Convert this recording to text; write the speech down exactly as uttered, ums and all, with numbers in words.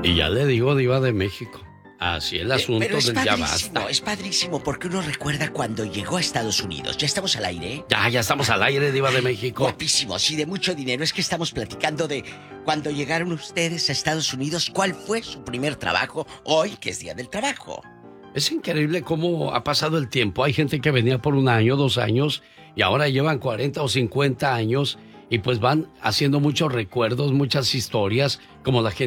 Y ya le digo, Diva de México. Así el asunto eh, pero es del ya padrísimo, basta. es padrísimo porque uno recuerda cuando llegó a Estados Unidos. ¿Ya estamos al aire? Ya, ya estamos al aire, Diva de México. Guapísimo, sí, de mucho dinero. Es que estamos platicando de cuando llegaron ustedes a Estados Unidos. ¿Cuál fue su primer trabajo hoy, que es Día del Trabajo? Es increíble cómo ha pasado el tiempo. Hay gente que venía por un año, dos años, y ahora llevan cuarenta o cincuenta años y pues van haciendo muchos recuerdos, muchas historias, como la gente